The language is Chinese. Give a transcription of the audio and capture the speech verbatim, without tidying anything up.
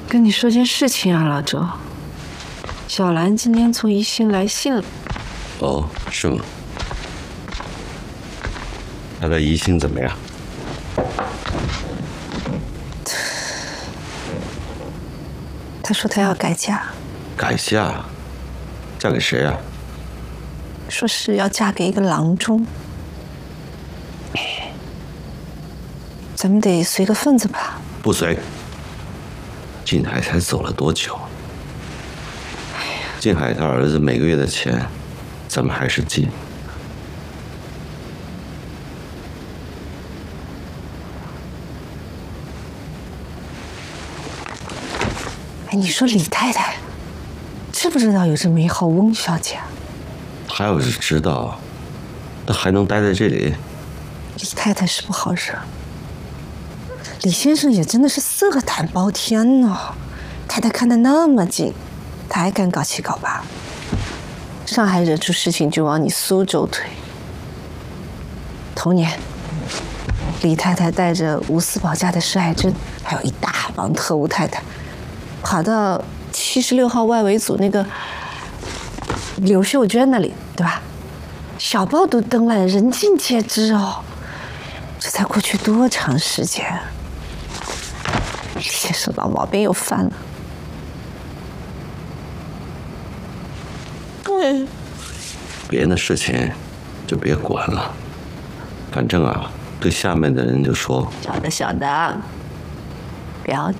跟你说件事情啊，老周。小兰今天从宜兴来信了。 哦，是吗？她在宜兴怎么样？ 她说她要改嫁。 改嫁？嫁给谁啊？ 说是要嫁给一个郎中。咱们得随个份子吧？ 不随。静海才走了多久？静海他儿子每个月的钱，咱们还是进。 哎，你说李太太知不知道有这么一号翁小姐？ 她要是知道，那还能待在这里？ 李太太是不好惹。李先生也真的是色胆包天呢，太太看得那么紧，他还敢搞七搞八。上海惹出事情就往你苏州推。同年，李太太带着吴思宝家的施爱珍，还有一大帮特务太太，跑到七十六号外围组那个柳秀娟那里，对吧？小报都登了，人尽皆知哦。这才过去多长时间？李先生老毛病又犯了。嗯， 别人的事情就别管了，反正啊，对下面的人就说： 晓得晓得，不要紧。